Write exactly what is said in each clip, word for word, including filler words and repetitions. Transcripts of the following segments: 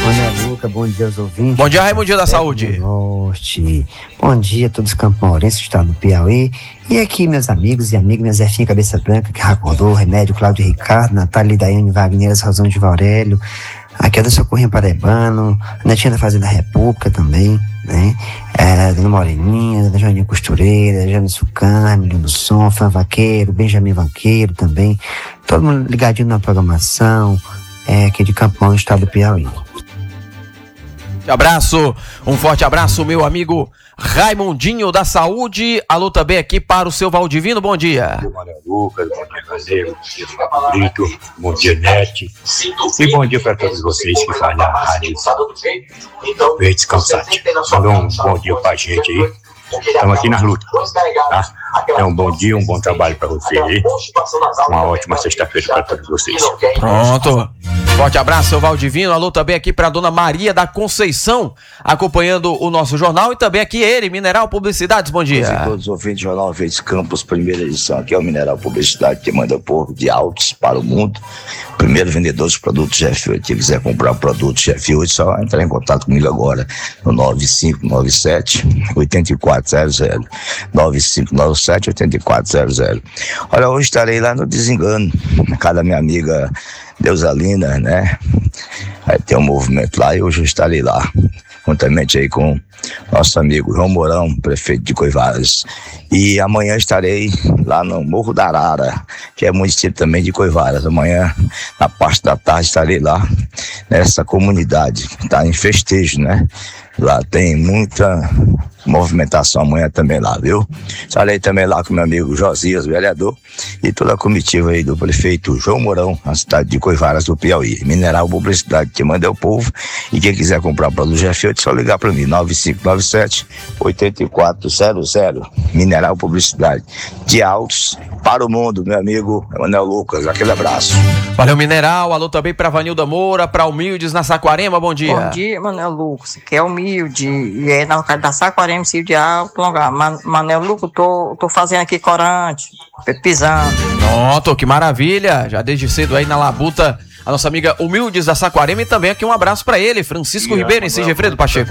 Mané Luca, bom dia aos ouvintes. Bom dia, Raimundo da Saúde. Norte. Bom dia a todos os campaurenses do estado do Piauí. E aqui, meus amigos e amigas, minha Zefinha Cabeça Branca, que acordou, Remédio, Cláudio Ricardo, Natália Daiane Wagner, Rosão de Aurélio, aqui é do Socorrinho Paraibano, a Netinha da Fazenda República também, né? É, Dona Moreninha, Dona Joaninha Costureira, Jane Sucan, Emílio do Som, Fran Vaqueiro, Benjamin Vaqueiro também, todo mundo ligadinho na programação, é, aqui de Campão, no estado do Piauí. Abraço, um forte abraço, meu amigo Raimundinho da Saúde. Alô também aqui para o seu Valdivino, bom dia. Bom dia, Mané Lucas, bom dia, Caseiro, bom dia, Fabrito, bom dia, Nete. E bom dia para todos vocês que fazem a rádio Verdes Cansati. Manda um bom dia pra gente aí. Estamos aqui nas lutas, tá? É um bom dia, um bom trabalho para vocês aí. Uma ótima sexta-feira para todos vocês. Pronto. Forte abraço, seu Valdivino. Alô também aqui para a dona Maria da Conceição, acompanhando o nosso jornal. E também aqui ele, Mineral Publicidades, bom dia. A todos os ouvintes do Jornal Verdes Campos, primeira edição. Aqui é o Mineral Publicidade, que manda o povo de Altos para o mundo. Primeiro vendedor de produtos G F oito. Quem quiser comprar produtos G F oito, só entrar em contato comigo agora no nove cinco nove sete, oito quatro zero zero. nove cinco nove sete, oito quatro zero zero. Olha, hoje estarei lá no Desengano, na casa da minha amiga Deusalina, né? Aí tem um movimento lá e hoje eu estarei lá, juntamente aí com nosso amigo João Mourão, prefeito de Coivaras. E amanhã estarei lá no Morro da Arara, que é município também de Coivaras. Amanhã, na parte da tarde, estarei lá nessa comunidade, tá em festejo, né? Lá tem muita movimentação amanhã também lá, viu? Estarei também lá com meu amigo Josias, vereador, e toda a comitiva aí do prefeito João Mourão, na cidade de Coivaras do Piauí. Mineral Publicidade, que manda é o povo, e quem quiser comprar produto G F oito, é só ligar para mim, nove cinco nove sete, oito quatro zero zero. Mineral Publicidade, de Altos para o mundo, meu amigo Mané Lucas, aquele abraço. Valeu, Mineral. Alô também para Vanilda Moura, para Humildes na Saquarema, bom dia. Bom dia, Mané Lucas, que é Humilde, e é na casa da Saquarema, Cio de Alto Longar. Man, Mané Lucas, tô, tô fazendo aqui corante, pisando. Pronto, que maravilha, já desde cedo aí na labuta, a nossa amiga Humildes da Saquarema, e também aqui um abraço para ele, Francisco e Ribeiro, em Sigefredo Pacheco.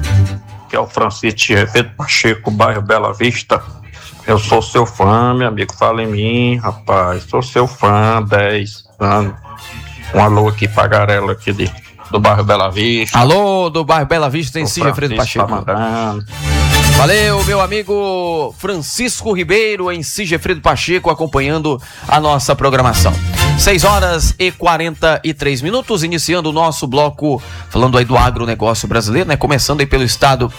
Que é o Francisco Sigefredo Pacheco, bairro Bela Vista. Eu sou seu fã, meu amigo, fala em mim, rapaz, sou seu fã, dez anos. Um alô aqui pra Garela aqui de, do bairro Bela Vista. Alô, do bairro Bela Vista, em Sigefredo Pacheco. Tá Valeu, meu amigo Francisco Ribeiro, em Sigefredo Pacheco, acompanhando a nossa programação. seis horas e quarenta e três minutos, iniciando o nosso bloco, falando aí do agronegócio brasileiro, né? Começando aí pelo estado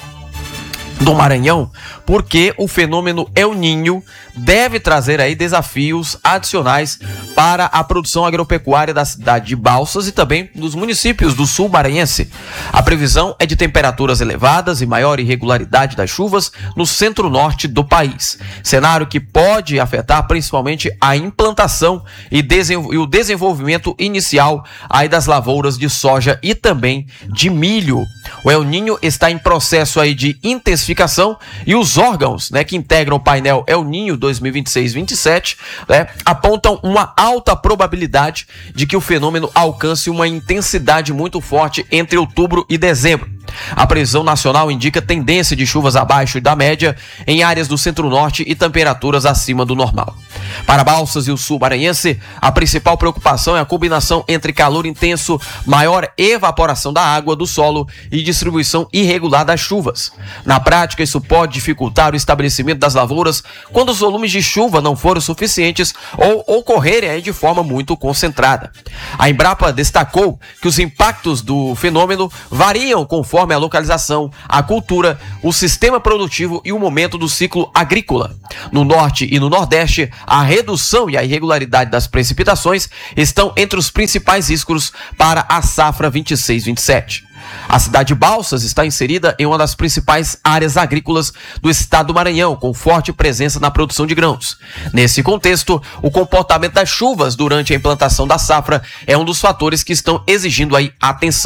do Maranhão, porque o fenômeno El Niño deve trazer aí desafios adicionais para a produção agropecuária da cidade de Balsas e também dos municípios do sul maranhense. A previsão é de temperaturas elevadas e maior irregularidade das chuvas no centro-norte do país, cenário que pode afetar principalmente a implantação e, desen- e o desenvolvimento inicial aí das lavouras de soja e também de milho. O El Niño está em processo aí de intensificação e os órgãos, né, que integram o painel El Niño dois mil e vinte e seis vinte e sete, né, apontam uma alta probabilidade de que o fenômeno alcance uma intensidade muito forte entre outubro e dezembro. A previsão nacional indica tendência de chuvas abaixo da média em áreas do centro-norte e temperaturas acima do normal. Para Balsas e o sul maranhense, a principal preocupação é a combinação entre calor intenso, maior evaporação da água do solo e distribuição irregular das chuvas. Na prática, isso pode dificultar o estabelecimento das lavouras quando os volumes de chuva não forem suficientes ou ocorrerem de forma muito concentrada. A Embrapa destacou que os impactos do fenômeno variam conforme a localização, a cultura, o sistema produtivo e o momento do ciclo agrícola. No norte e no nordeste, a redução e a irregularidade das precipitações estão entre os principais riscos para a safra vinte e seis vinte e sete. A cidade de Balsas está inserida em uma das principais áreas agrícolas do estado do Maranhão, com forte presença na produção de grãos. Nesse contexto, o comportamento das chuvas durante a implantação da safra é um dos fatores que estão exigindo aí atenção.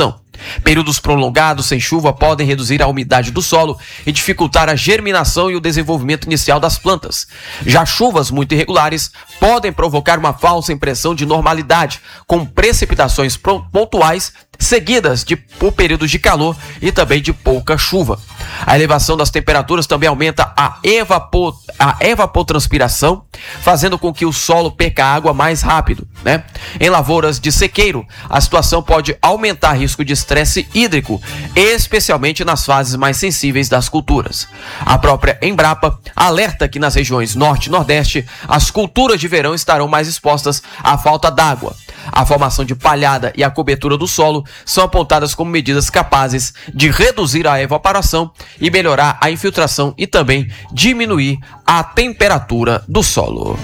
Períodos prolongados sem chuva podem reduzir a umidade do solo e dificultar a germinação e o desenvolvimento inicial das plantas. Já chuvas muito irregulares podem provocar uma falsa impressão de normalidade, com precipitações pontuais seguidas de, por períodos de calor e também de pouca chuva. A elevação das temperaturas também aumenta a, evapor, a evapotranspiração, fazendo com que o solo perca água mais rápido, né? Em lavouras de sequeiro, a situação pode aumentar o risco de estresse hídrico, especialmente nas fases mais sensíveis das culturas. A própria Embrapa alerta que nas regiões norte e nordeste, as culturas de verão estarão mais expostas à falta d'água. A formação de palhada e a cobertura do solo são apontadas como medidas capazes de reduzir a evaporação e melhorar a infiltração e também diminuir a temperatura do solo.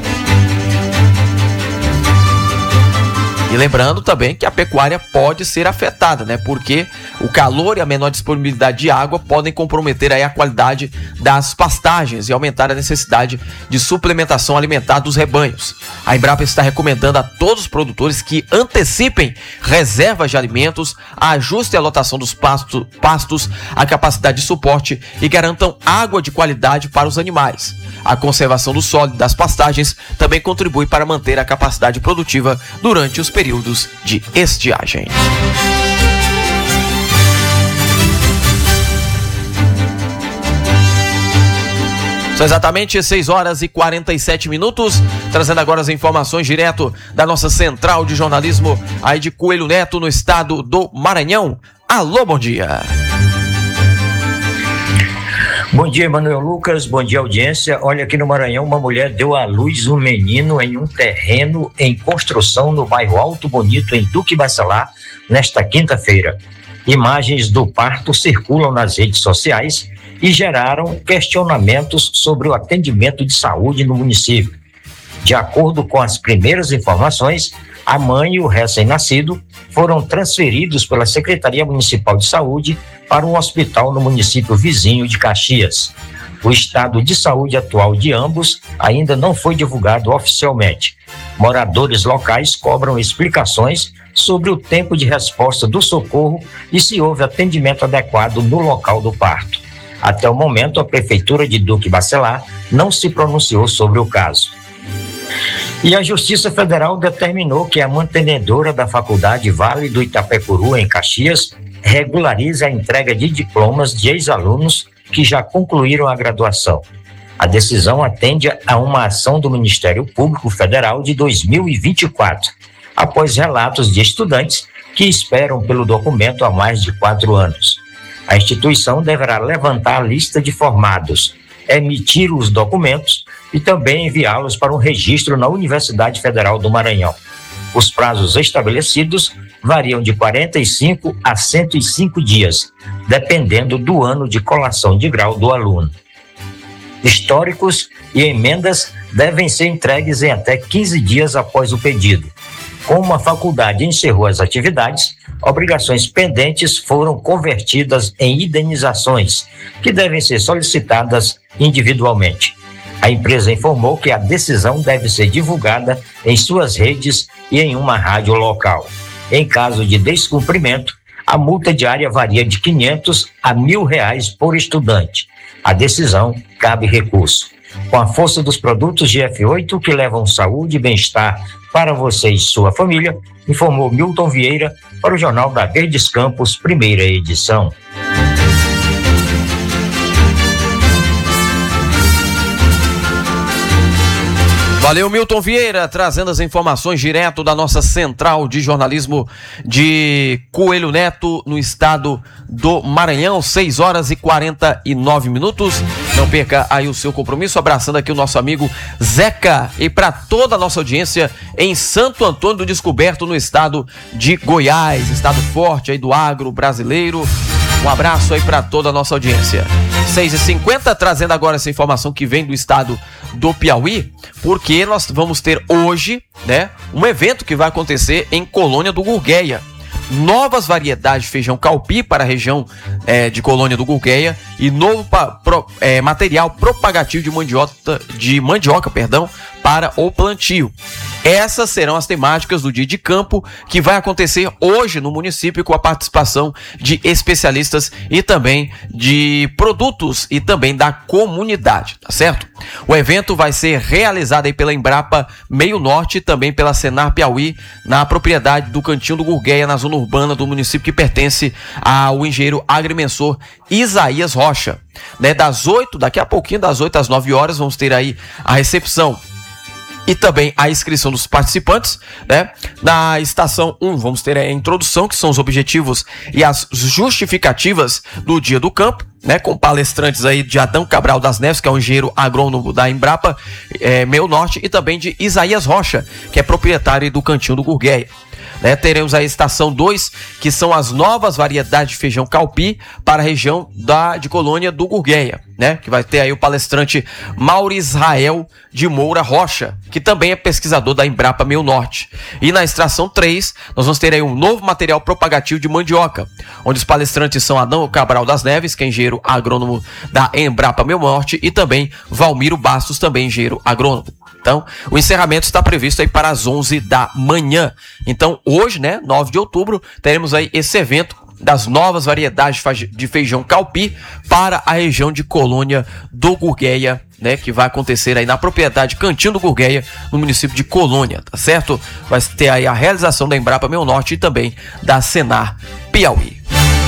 E lembrando também que a pecuária pode ser afetada, né? Porque o calor e a menor disponibilidade de água podem comprometer aí a qualidade das pastagens e aumentar a necessidade de suplementação alimentar dos rebanhos. A Embrapa está recomendando a todos os produtores que antecipem reservas de alimentos, ajustem a lotação dos pasto, pastos, a capacidade de suporte e garantam água de qualidade para os animais. A conservação do solo e das pastagens também contribui para manter a capacidade produtiva durante os períodos de estiagem. São exatamente seis horas e quarenta e sete minutos, trazendo agora as informações direto da nossa central de jornalismo aí de Coelho Neto, no estado do Maranhão. Alô, bom dia. Bom dia, Emanuel Lucas, bom dia, audiência. Olha, aqui no Maranhão, uma mulher deu à luz um menino em um terreno em construção no bairro Alto Bonito, em Duque Bacelar, nesta quinta-feira. Imagens do parto circulam nas redes sociais e geraram questionamentos sobre o atendimento de saúde no município. De acordo com as primeiras informações, a mãe e o recém-nascido foram transferidos pela Secretaria Municipal de Saúde para um hospital no município vizinho de Caxias. O estado de saúde atual de ambos ainda não foi divulgado oficialmente. Moradores locais cobram explicações sobre o tempo de resposta do socorro e se houve atendimento adequado no local do parto. Até o momento, a Prefeitura de Duque Bacelar não se pronunciou sobre o caso. E a Justiça Federal determinou que a mantenedora da Faculdade Vale do Itapecuru, em Caxias, regularize a entrega de diplomas de ex-alunos que já concluíram a graduação. A decisão atende a uma ação do Ministério Público Federal de dois mil e vinte e quatro, após relatos de estudantes que esperam pelo documento há mais de quatro anos. A instituição deverá levantar a lista de formados, emitir os documentos e também enviá-los para um registro na Universidade Federal do Maranhão. Os prazos estabelecidos variam de quarenta e cinco a cento e cinco dias, dependendo do ano de colação de grau do aluno. Históricos e emendas devem ser entregues em até quinze dias após o pedido. Como a faculdade encerrou as atividades, obrigações pendentes foram convertidas em indenizações, que devem ser solicitadas individualmente. A empresa informou que a decisão deve ser divulgada em suas redes e em uma rádio local. Em caso de descumprimento, a multa diária varia de quinhentos a mil reais por estudante. A decisão cabe recurso. Com a força dos produtos G F oito que levam saúde e bem-estar para você e sua família, informou Milton Vieira para o Jornal da Verdes Campos, primeira edição. Valeu, Milton Vieira, trazendo as informações direto da nossa central de jornalismo de Coelho Neto, no estado do Maranhão, seis horas e quarenta e nove minutos. Não perca aí o seu compromisso, abraçando aqui o nosso amigo Zeca e para toda a nossa audiência em Santo Antônio do Descoberto, no estado de Goiás, estado forte aí do agro brasileiro. Um abraço aí para toda a nossa audiência. seis e cinquenta, trazendo agora essa informação que vem do estado do Piauí, porque nós vamos ter hoje, né, um evento que vai acontecer em Colônia do Gurgueia. Novas variedades de feijão calpi para a região é, de Colônia do Gurgueia e novo pa, pro, é, material propagativo de mandioca, de mandioca perdão, para o plantio. Essas serão as temáticas do dia de campo, que vai acontecer hoje no município, com a participação de especialistas e também de produtos e também da comunidade, tá certo? O evento vai ser realizado aí pela Embrapa Meio Norte e também pela Senar Piauí, na propriedade do Cantinho do Gurgueia, na zona urbana do município, que pertence ao engenheiro agrimensor Isaías Rocha. Né, das oito, daqui a pouquinho, das oito às nove horas, vamos ter aí a recepção e também a inscrição dos participantes, né? Na estação um, vamos ter a introdução, que são os objetivos e as justificativas do dia do campo, né? Com palestrantes aí de Adão Cabral das Neves, que é o engenheiro agrônomo da Embrapa é, Meio Norte, e também de Isaías Rocha, que é proprietário do Cantinho do Gurgueia. Né, teremos a estação dois, que são as novas variedades de feijão calpi para a região da, de Colônia do Gurgueia, né, que vai ter aí o palestrante Mauro Israel de Moura Rocha, que também é pesquisador da Embrapa Meio Norte. E na estação três, nós vamos ter aí um novo material propagativo de mandioca, onde os palestrantes são Adão Cabral das Neves, que é engenheiro agrônomo da Embrapa Meio Norte, e também Valmiro Bastos, também engenheiro agrônomo. Então, o encerramento está previsto aí para as onze da manhã. Então, hoje, né, nove de outubro, teremos aí esse evento das novas variedades de feijão calpi para a região de Colônia do Gurgueia, né, que vai acontecer aí na propriedade Cantinho do Gurgueia, no município de Colônia, tá certo? Vai ter aí a realização da Embrapa Meio Norte e também da Senar Piauí.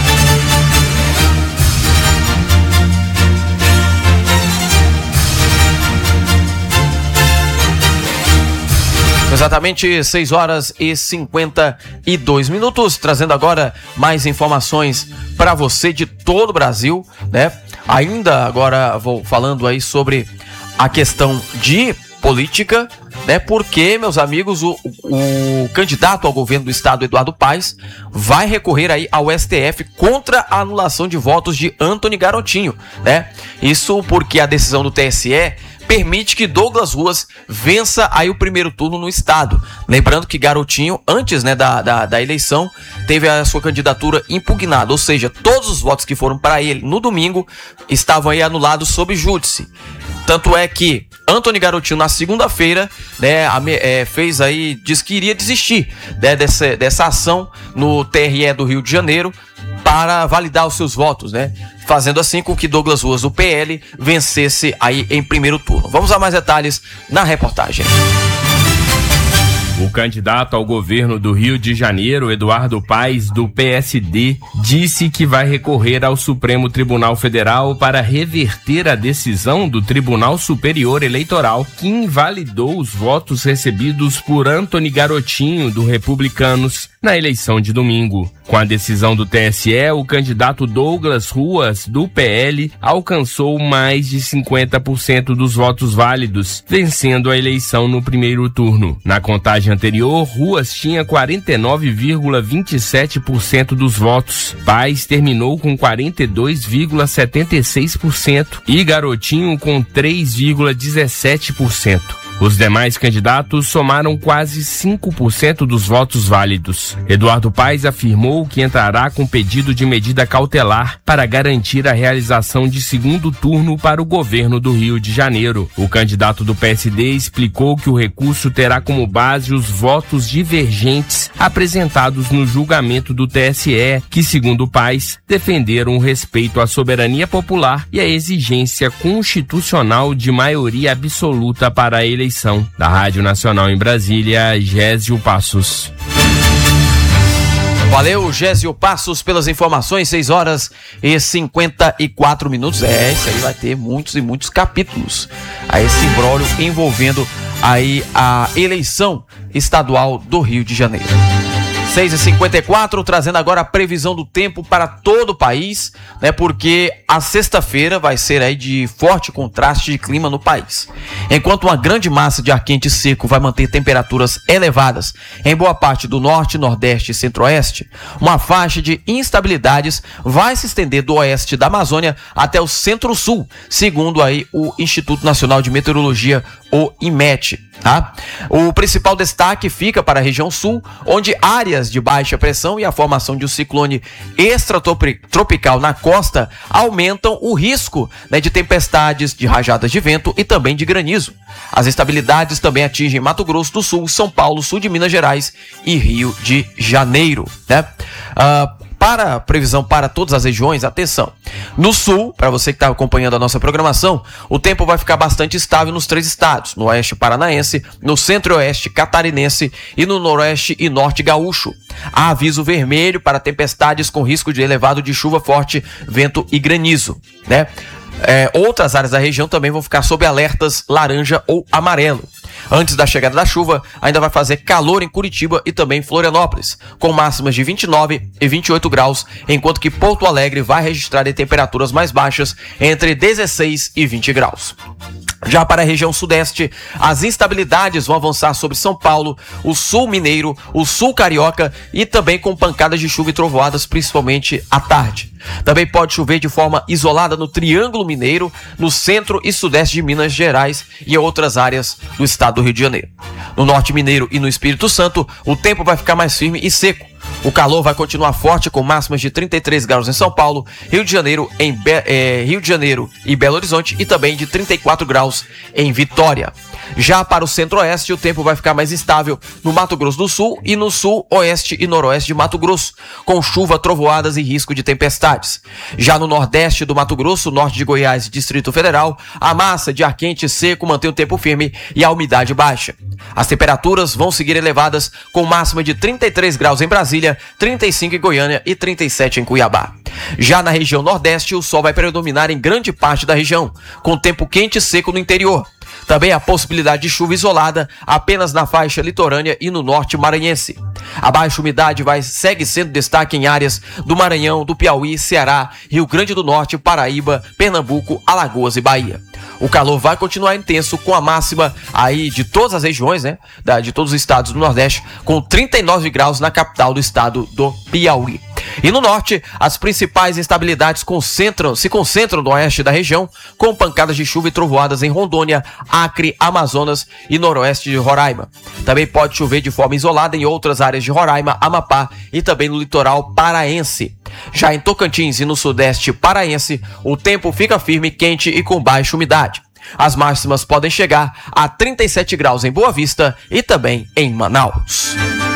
Exatamente seis horas e cinquenta e dois minutos, trazendo agora mais informações para você de todo o Brasil, né? Ainda agora vou falando aí sobre a questão de política, né? Porque, meus amigos, o, o candidato ao governo do estado, Eduardo Paes, vai recorrer aí ao S T F contra a anulação de votos de Antony Garotinho, né? Isso porque a decisão do T S E permite que Douglas Ruas vença aí o primeiro turno no estado. Lembrando que Garotinho, antes, né, da, da, da eleição, teve a sua candidatura impugnada, ou seja, todos os votos que foram para ele no domingo estavam aí anulados sob júdice. Tanto é que Antony Garotinho, na segunda-feira, né, é, fez aí, disse que iria desistir, né, dessa, dessa ação no T R E do Rio de Janeiro para validar os seus votos, né? Fazendo assim com que Douglas Ruas, do P L, vencesse aí em primeiro turno. Vamos a mais detalhes na reportagem. O candidato ao governo do Rio de Janeiro, Eduardo Paes, do P S D, disse que vai recorrer ao Supremo Tribunal Federal para reverter a decisão do Tribunal Superior Eleitoral, que invalidou os votos recebidos por Antony Garotinho, do Republicanos, na eleição de domingo. Com a decisão do T S E, o candidato Douglas Ruas, do P L, alcançou mais de cinquenta por cento dos votos válidos, vencendo a eleição no primeiro turno. Na contagem anterior, Ruas tinha quarenta e nove vírgula vinte e sete por cento dos votos, Paes terminou com quarenta e dois vírgula setenta e seis por cento e Garotinho com três vírgula dezessete por cento. Os demais candidatos somaram quase cinco por cento dos votos válidos. Eduardo Paes afirmou que entrará com pedido de medida cautelar para garantir a realização de segundo turno para o governo do Rio de Janeiro. O candidato do P S D explicou que o recurso terá como base os votos divergentes apresentados no julgamento do T S E, que, segundo Paes, defenderam o respeito à soberania popular e a exigência constitucional de maioria absoluta para a eleição. Da Rádio Nacional em Brasília, Gésio Passos. Valeu, Gésio Passos, pelas informações. Seis horas e cinquenta e quatro minutos. É, isso aí vai ter muitos e muitos capítulos a esse imbróglio envolvendo aí a eleição estadual do Rio de Janeiro. seis e cinquenta e quatro, trazendo agora a previsão do tempo para todo o país, né? Porque a sexta-feira vai ser aí de forte contraste de clima no país. Enquanto uma grande massa de ar quente e seco vai manter temperaturas elevadas em boa parte do norte, nordeste e centro-oeste, uma faixa de instabilidades vai se estender do oeste da Amazônia até o centro-sul, segundo aí o Instituto Nacional de Meteorologia o IMET. Tá? O principal destaque fica para a região sul, onde áreas de baixa pressão e a formação de um ciclone extratropical na costa aumentam o risco, né, de tempestades, de rajadas de vento e também de granizo. As instabilidades também atingem Mato Grosso do Sul, São Paulo, sul de Minas Gerais e Rio de Janeiro. Né? Uh, Para a previsão para todas as regiões, atenção. No sul, para você que está acompanhando a nossa programação, o tempo vai ficar bastante estável nos três estados, no oeste paranaense, no centro-oeste catarinense e no noroeste e norte gaúcho. Há aviso vermelho para tempestades com risco de elevado de chuva forte, vento e granizo, né? É, outras áreas da região também vão ficar sob alertas laranja ou amarelo. Antes da chegada da chuva, ainda vai fazer calor em Curitiba e também em Florianópolis, com máximas de vinte e nove e vinte e oito graus, enquanto que Porto Alegre vai registrar temperaturas mais baixas entre dezesseis e vinte graus. Já para a região sudeste, as instabilidades vão avançar sobre São Paulo, o sul mineiro, o sul carioca e também com pancadas de chuva e trovoadas, principalmente à tarde. Também pode chover de forma isolada no Triângulo Mineiro, no centro e sudeste de Minas Gerais e em outras áreas do estado do Rio de Janeiro. No norte mineiro e no Espírito Santo, o tempo vai ficar mais firme e seco. O calor vai continuar forte com máximas de trinta e três graus em São Paulo, Rio de Janeiro, em Be- eh, Rio de Janeiro e Belo Horizonte e também de trinta e quatro graus em Vitória. Já para o centro-oeste, o tempo vai ficar mais instável no Mato Grosso do Sul e no sul, oeste e noroeste de Mato Grosso, com chuva, trovoadas e risco de tempestades. Já no nordeste do Mato Grosso, norte de Goiás e Distrito Federal, a massa de ar quente e seco mantém o tempo firme e a umidade baixa. As temperaturas vão seguir elevadas, com máxima de trinta e três graus em Brasília, trinta e cinco em Goiânia e trinta e sete em Cuiabá. Já na região nordeste, o sol vai predominar em grande parte da região, com tempo quente e seco no interior. Também há possibilidade de chuva isolada apenas na faixa litorânea e no norte maranhense. A baixa umidade vai, segue sendo destaque em áreas do Maranhão, do Piauí, Ceará, Rio Grande do Norte, Paraíba, Pernambuco, Alagoas e Bahia. O calor vai continuar intenso com a máxima aí de todas as regiões, né, de todos os estados do Nordeste, com trinta e nove graus na capital do estado do Piauí. E no norte, as principais instabilidades concentram, se concentram no oeste da região, com pancadas de chuva e trovoadas em Rondônia, Acre, Amazonas e noroeste de Roraima. Também pode chover de forma isolada em outras áreas de Roraima, Amapá e também no litoral paraense. Já em Tocantins e no sudeste paraense, o tempo fica firme, quente e com baixa umidade. As máximas podem chegar a trinta e sete graus em Boa Vista e também em Manaus.